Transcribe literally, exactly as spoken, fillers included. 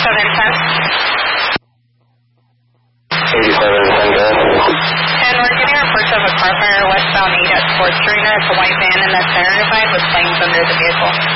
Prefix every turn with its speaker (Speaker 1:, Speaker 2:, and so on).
Speaker 1: eighty-seven ten.
Speaker 2: eighty-seven ten, go ahead.
Speaker 1: And we're getting reports of a car fire westbound eight at Sports Arena. It's a white van and that's identified with flames under the vehicle.